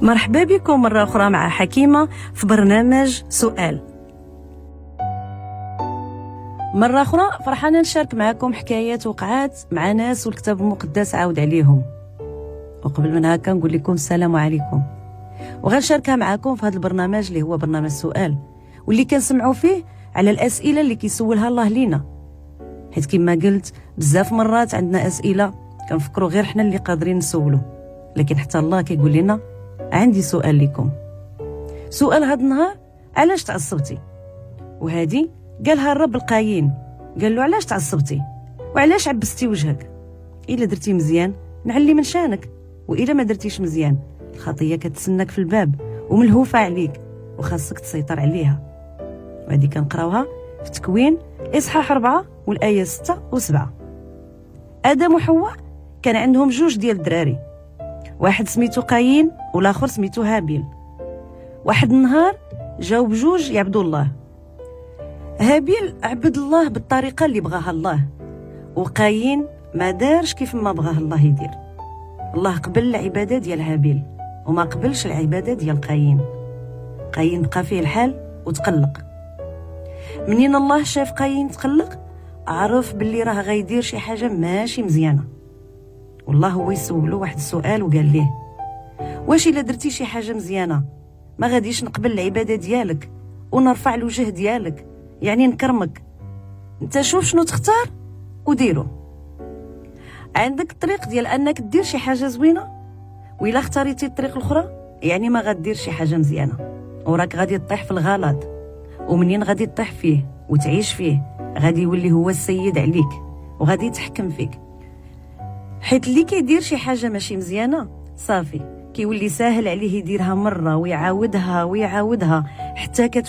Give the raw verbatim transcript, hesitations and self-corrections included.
مرحبا بكم مرة أخرى مع حكيمة في برنامج سؤال. مرة أخرى فرحانة نشارك معكم حكايات وقعات مع ناس والكتاب المقدس عاود عليهم. وقبل من هكا نقول لكم السلام عليكم، وغنشاركها معكم في هذا البرنامج اللي هو برنامج سؤال، واللي كنسمعوا فيه على الأسئلة اللي كيسولها الله لينا. حيت كما قلت بزاف مرات عندنا أسئلة كنفكروا غير حنا اللي قادرين نسولو، لكن حتى الله كيقول لنا عندي سؤال لكم. سؤال هذا النهار: علاش تعصبتي؟ وهذه قالها الرب القايين، قال له علاش تعصبتي وعلاش عبستي وجهك؟ الا درتي مزيان نعلي من شانك، والا ما درتيش مزيان الخطيه كتسنك في الباب وملهوفه عليك وخاصك تسيطر عليها. وهذه كنقراوها في تكوين اصحاح أربعة والايه ستة وسبعة. ادم وحواء كان عندهم جوج ديال الدراري، واحد سميتو قايين والاخر سميتو هابيل. واحد النهار جاو بجوج يعبدوا الله. هابيل عبد الله بالطريقه اللي بغاها الله، وقايين ما دارش كيف ما بغاه الله يدير. الله قبل العباده ديال هابيل وما قبلش العباده ديال قايين. قايين بقى فيه الحال وتقلق. منين الله شاف قايين تقلق عرف باللي راه غيدير شي حاجه ماشي مزيانه. والله هو يسولو واحد السؤال وقال ليه: واش الا درتي شي حاجه مزيانه ما غاديش نقبل العباده ديالك ونرفع الوجه ديالك، يعني نكرمك؟ انت شوف شنو تختار وديرو. عندك الطريق ديال انك دير شي حاجه زوينه، وإلا اختاريتي الطريق الاخرى يعني ما غادير شي حاجه مزيانه، وراك غادي تطيح في الغلط. ومنين غادي تطيح فيه وتعيش فيه غادي يولي هو السيد عليك وغادي يتحكم فيك. حيت اللي كيدير شي حاجه ماشي مزيانه صافي كيولي ساهل عليه يديرها مره ويعاودها ويعاودها حتى